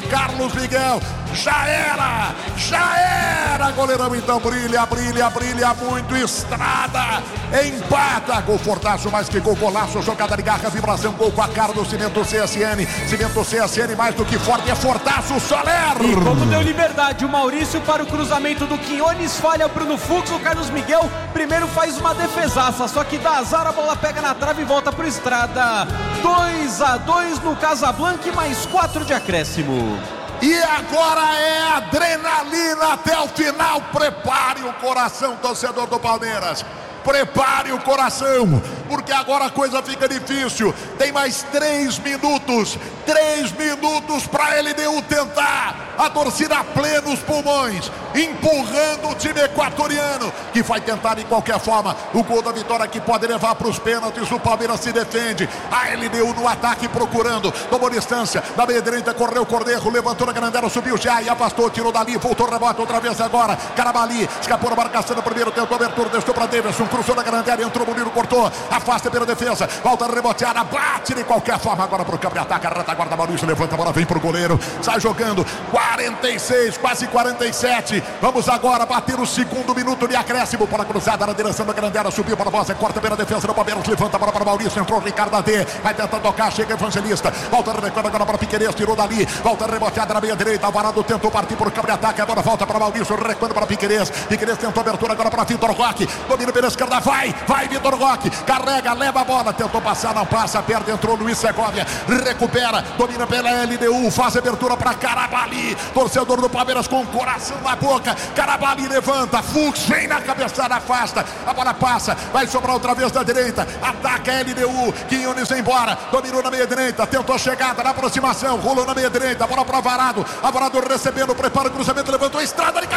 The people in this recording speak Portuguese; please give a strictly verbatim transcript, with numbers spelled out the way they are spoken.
Carlos Miguel. Já era, já era, goleirão então brilha, brilha, brilha muito, Estrada empata, gol fortaço, mais que gol, golaço, jogada de garra, vibração, gol com a cara do Cimento C S N, Cimento C S N mais do que forte, é fortaço, Soler. E como deu liberdade o Maurício para o cruzamento do Quinones, falha o Bruno Fux, o Carlos Miguel primeiro faz uma defesaça, só que dá azar, a bola pega na trave e volta pro Estrada, dois a dois no Casablanca, mais quatro de acréscimo. E agora é adrenalina até o final. Prepare o coração, torcedor do Palmeiras. Prepare o coração, porque agora a coisa fica difícil. Tem mais três minutos, três minutos para a L D U tentar. A torcida a plenos pulmões, empurrando o time equatoriano, que vai tentar de qualquer forma o gol da vitória, que pode levar para os pênaltis. O Palmeiras se defende, a L D U no ataque procurando, tomou distância, da meia direita correu o Cordeiro, levantou na grandela, subiu já e afastou, tirou dali, voltou, rebota outra vez agora, Carabali, escapou na marcação no primeiro, tentou abertura, deixou para Davidson, cruzou na grandela, entrou o Murilo, cortou, afasta pela defesa, volta a reboteada, bate de qualquer forma agora para o campo de ataque, a retaguarda Maurício, levanta a bola, vem para o goleiro, sai jogando, quarenta e seis, quase quarenta e sete, vamos agora bater o segundo minuto de acréscimo, para a cruzada na direção da grandela, subiu para a bola, corta pela defesa do Palmeiras, levanta a bola para o Maurício, entrou Ricardo A D, vai tentar tocar, chega Evangelista, volta a recuar agora para Piquerez, tirou dali, volta a reboteada na meia direita, Alvarado tentou partir para o campo de ataque, agora volta para Maurício, recuando para Piquerez, Piquerez tentou abertura agora para Vitor Roque, domina pela esquerda, vai, vai Vitor Roque, carrega, leva a bola, tentou passar, não passa, perde, entrou Luiz Segovia, recupera, domina pela L D U, faz abertura para Carabali, torcedor do Palmeiras com o coração na boca, Carabali levanta, Fux vem na cabeçada, afasta, a bola passa, vai sobrar outra vez da direita, ataca a L D U, Quinones embora, dominou na meia direita, tentou a chegada na aproximação, rolou na meia direita, a bola para Alvarado, Alvarado recebendo, prepara o cruzamento, levantou a Estrada de